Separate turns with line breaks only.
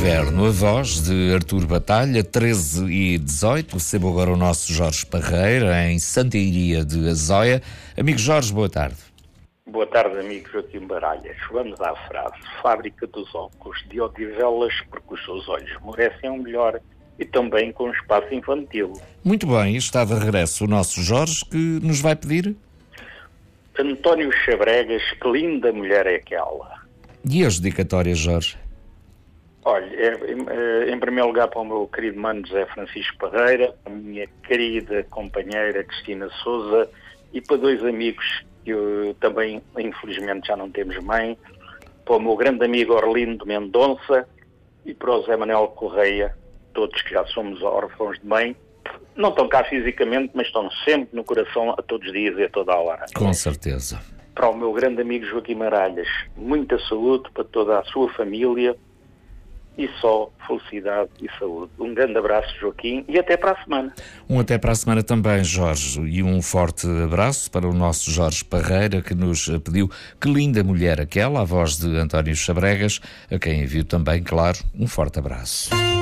Inverno, a voz de Artur Batalha, 13 e 18. Recebo agora o nosso Jorge Parreira, em Santa Iria de Azóia. Amigo Jorge, boa tarde.
Boa tarde, amigo Joaquim Baralhas. Vamos à frase. Fábrica dos óculos de Odivelas, porque os seus olhos merecem o melhor, e também com espaço infantil.
Muito bem, está de regresso o nosso Jorge, que nos vai pedir?
António Chabregas, que linda mulher é aquela.
E as dedicatórias, Jorge?
Olha, em primeiro lugar para o meu querido mano José Francisco Parreira, a minha querida companheira Cristina Souza e para dois amigos que eu também, infelizmente, já não temos mãe, para o meu grande amigo Orlindo Mendonça e para o Zé Manuel Correia, todos que já somos órfãos de mãe. Não estão cá fisicamente, mas estão sempre no coração a todos os dias e a toda a hora.
Com certeza.
Para o meu grande amigo Joaquim Baralhas, muita saúde para toda a sua família e só felicidade e saúde. Um grande abraço, Joaquim, e até para a semana.
Até para a semana também, Jorge, e um forte abraço para o nosso Jorge Parreira, que nos pediu Que Linda Mulher Aquela, a voz de António Chabregas, a quem envio também, claro, um forte abraço.